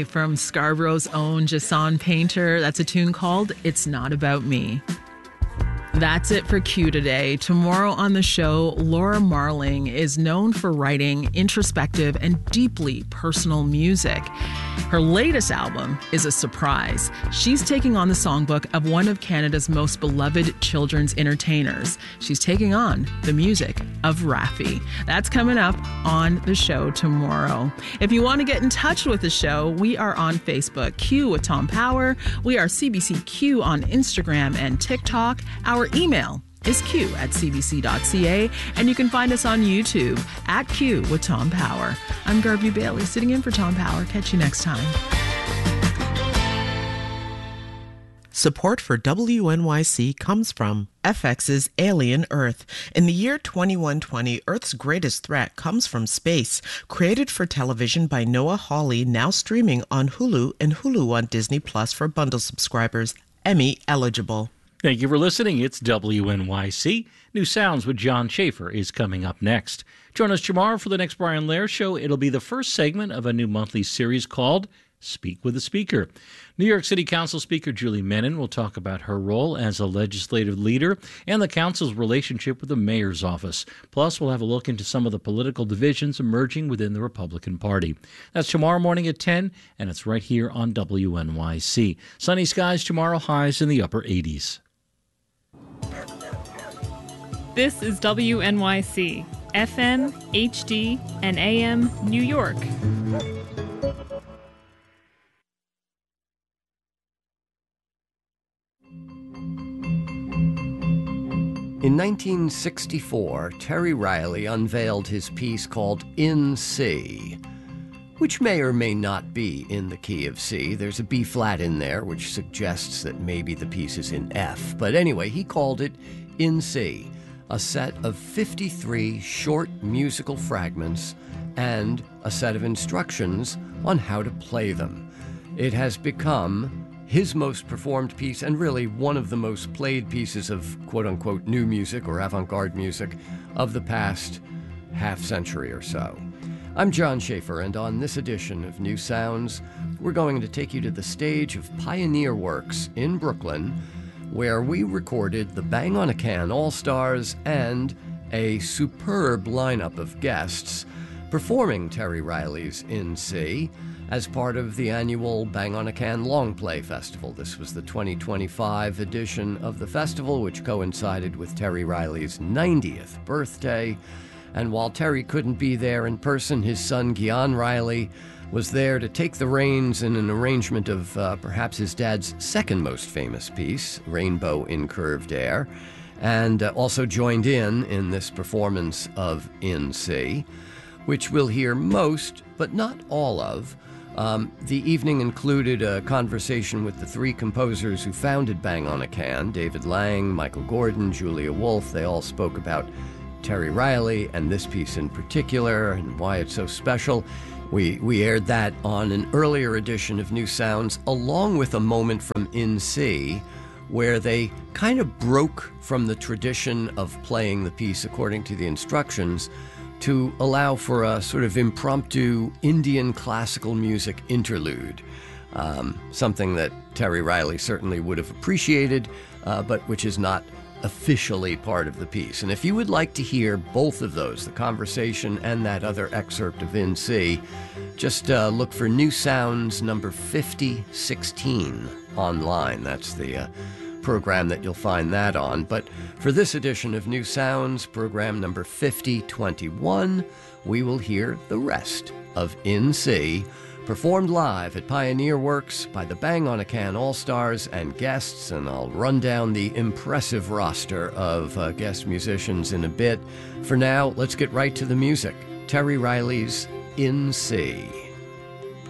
Hey from Scarborough's own Jason Painter. That's a tune called It's Not About Me. That's it for Q today. Tomorrow on the show, Laura Marling is known for writing introspective and deeply personal music. Her latest album is a surprise. She's taking on the songbook of one of Canada's most beloved children's entertainers. She's taking on the music of Raffi. That's coming up on the show tomorrow. If you want to get in touch with the show, we are on Facebook, Q with Tom Power. We are CBCQ on Instagram and TikTok. Our email is q@cbc.ca, and you can find us on YouTube at Q with Tom Power. I'm Garvey Bailey, sitting in for Tom Power. Catch you next time. Support for WNYC comes from FX's Alien Earth. In the year 2120, Earth's greatest threat comes from space. Created for television by Noah Hawley, now streaming on Hulu and Hulu on Disney Plus for bundle subscribers. Emmy eligible. Thank you for listening. It's WNYC. New Sounds with John Schaefer is coming up next. Join us tomorrow for the next Brian Lehrer Show. It'll be the first segment of a new monthly series called Speak with the Speaker. New York City Council Speaker Julie Menin will talk about her role as a legislative leader and the council's relationship with the mayor's office. Plus, we'll have a look into some of the political divisions emerging within the Republican Party. That's tomorrow morning at 10, and it's right here on WNYC. Sunny skies tomorrow, highs in the upper 80s. This is WNYC, FM, HD, and AM, New York. In 1964, Terry Riley unveiled his piece called In C, which may or may not be in the key of C. There's a B flat in there, which suggests that maybe the piece is in F. But anyway, he called it In C, a set of 53 short musical fragments and a set of instructions on how to play them. It has become his most performed piece, and really one of the most played pieces of quote-unquote new music or avant-garde music of the past half-century or so. I'm John Schaefer, and on this edition of New Sounds, we're going to take you to the stage of Pioneer Works in Brooklyn, where we recorded the Bang on a Can All-Stars and a superb lineup of guests performing Terry Riley's In C as part of the annual Bang on a Can Long Play Festival. This was the 2025 edition of the festival, which coincided with Terry Riley's 90th birthday. And while Terry couldn't be there in person, his son Gian Riley was there to take the reins in an arrangement of perhaps his dad's second most famous piece, Rainbow in Curved Air, and also joined in this performance of In C, which we'll hear most, but not all of. The evening included a conversation with the three composers who founded Bang on a Can, David Lang, Michael Gordon, Julia Wolf. They all spoke about Terry Riley and this piece in particular and why it's so special. We aired that on an earlier edition of New Sounds, along with a moment from In C, where they kind of broke from the tradition of playing the piece according to the instructions to allow for a sort of impromptu Indian classical music interlude, something that Terry Riley certainly would have appreciated, but which is not officially part of the piece. And if you would like to hear both of those, the conversation and that other excerpt of In C, just look for New Sounds number 5016 online. That's the program that you'll find that on. But for this edition of New Sounds, program number 5021, we will hear the rest of In C, performed live at Pioneer Works by the Bang on a Can All-Stars and guests, and I'll run down the impressive roster of guest musicians in a bit. For now, let's get right to the music. Terry Riley's In C.